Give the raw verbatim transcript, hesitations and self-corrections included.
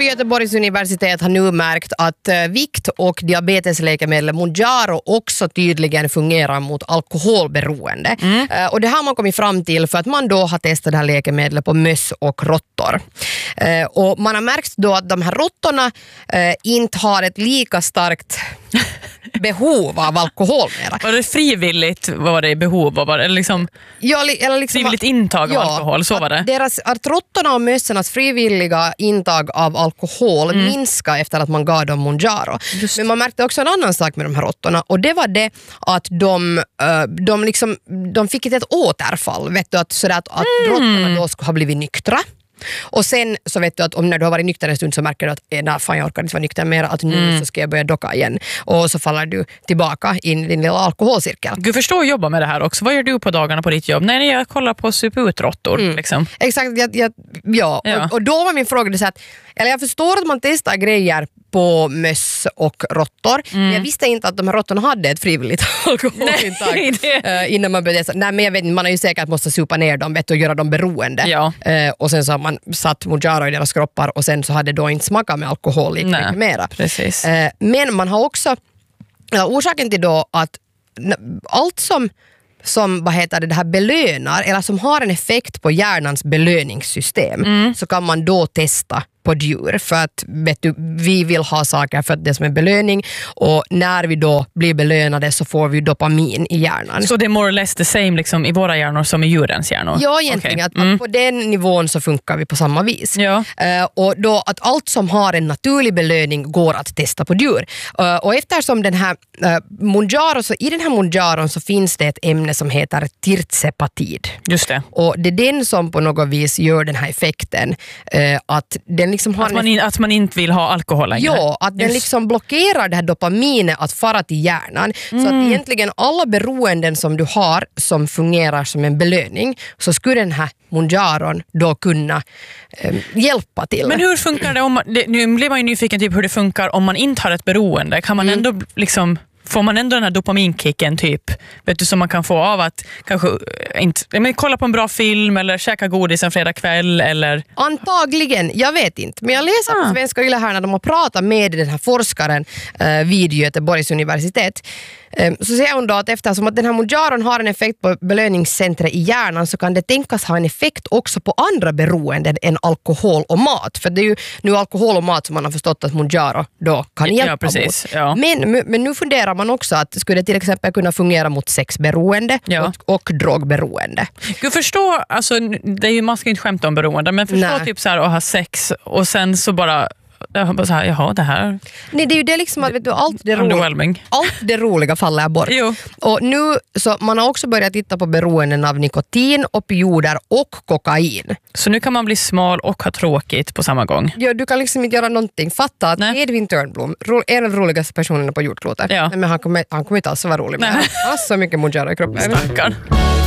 vid Göteborgs universitet har nu märkt att uh, vikt- och diabetesläkemedel Mounjaro också tydligen fungerar mot alkoholberoende. Mm. Uh, och det har man kommit fram till för att man då har testat det här läkemedlet på möss och råttor. Uh, och man har märkt då att de här råttorna uh, inte har ett lika starkt behov av alkohol mera. Var det frivilligt var det behov av? Eller liksom, ja, eller liksom frivilligt intag av ja, alkohol, så var det? Att, deras, att råttorna och mössornas frivilliga intag av alkohol mm. minskade efter att man gav dem Mounjaro. Just. Men man märkte också en annan sak med de här råttorna, och det var det att de, de, liksom, de fick ett återfall. Vet du, att, sådär att, att mm. råttorna då skulle ha blivit nyktra. Och sen så vet du att om när du har varit nykter en stund så märker du att eh, nej, fan, jag orkar inte vara nykter mer, att nu mm. så ska jag börja docka igen. Och så faller du tillbaka in i din lilla alkoholcirkel. Du förstår att jobba med det här också. Vad gör du på dagarna på ditt jobb? Nej, jag kollar på superutråttor. Mm. Liksom. Exakt, jag, jag, ja. ja. Och, och då var min fråga det så att, eller jag förstår att man testar grejer på möss och råttor. Mm. Men jag visste inte att de här råttorna hade ett frivilligt alkoholintag uh, innan man började. Nej, men jag vet, man har ju säkert måste supa ner dem, vet, och göra dem beroende. Ja. Uh, och sen så har man satt Mounjaro i deras kroppar och sen så hade då inte smakat med alkohol lika mycket mera. Precis. Uh, men man har också uh, orsaken till då att allt som som vad heter det, det här belönar eller som har en effekt på hjärnans belöningssystem mm. så kan man då testa på djur, för att vet du, vi vill ha saker för att det som är belöning, och när vi då blir belönade så får vi dopamin i hjärnan. Så det är more or less the same liksom, i våra hjärnor som i djurens hjärnor? Ja, egentligen. Okay. Att, mm. att på den nivån så funkar vi på samma vis. Ja. Uh, och då att allt som har en naturlig belöning går att testa på djur. Uh, och eftersom den här uh, Mounjaro, så i den här Mounjaron så finns det ett ämne som heter tirzepatid. Just det. Och det är den som på något vis gör den här effekten uh, att den liksom har att, man in, att man inte vill ha alkohol längre. Ja, att den liksom blockerar det här dopaminet att fara till hjärnan. Mm. Så att egentligen alla beroenden som du har som fungerar som en belöning, så skulle den här Mounjaron då kunna eh, hjälpa till. Men hur funkar det om man, det, nu blir man ju nyfiken typ hur det funkar om man inte har ett beroende. Kan man mm. ändå liksom... Får man ändå den här dopaminkicken typ, vet du, som man kan få av att kanske inte, men kolla på en bra film eller käka godis en fredag kväll eller... Antagligen, jag vet inte. Men jag läser på ah. Svenska Yle här när de har pratat med den här forskaren eh, vid Göteborgs universitet. Eh, så säger hon då att eftersom att den här Mounjaron har en effekt på belöningscentret i hjärnan, så kan det tänkas ha en effekt också på andra beroenden än alkohol och mat. För det är ju nu alkohol och mat som man har förstått att Mounjaro då kan hjälpa ja, precis. mot. Ja. Men, men nu funderar man också att skulle det till exempel kunna fungera mot sexberoende ja. och, och drogberoende. Du förstår, alltså det är ju, man ska inte skämta om beroende, men förstå Nej. typ så här att ha sex och sen så bara jag bara så här, jaha, det här... Nej, det är ju det liksom att vet du, allt, det roliga, allt det roliga faller bort. Jo. Och nu, så man har också börjat titta på beroenden av nikotin, opioider och kokain. Så nu kan man bli smal och ha tråkigt på samma gång. Ja, du kan liksom inte göra någonting. Fatta att Nej. Edvin Törnblom, en av de roligaste personerna på jordklotet. Ja. Men han kommer, han kommer inte alls vara rolig. Men han har så mycket Mounjaro i kroppen. Stackarn.